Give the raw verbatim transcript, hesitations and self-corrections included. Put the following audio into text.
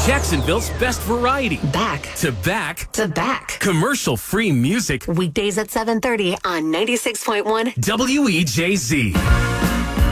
Jacksonville's best variety. Back to back to back. Commercial-free music. Weekdays at seven thirty on ninety-six point one W E J Z.